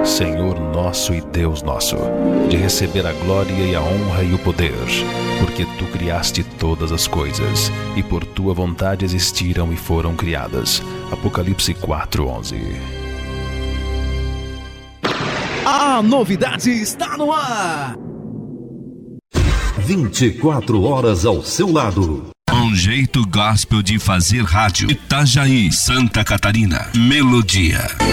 Senhor nosso e Deus nosso, de receber a glória e a honra e o poder, porque tu criaste todas as coisas, e por tua vontade existiram e foram criadas. Apocalipse 4:11. A novidade está no ar! 24 horas ao seu lado. Um jeito gospel de fazer rádio. Itajaí, Santa Catarina. Melodia.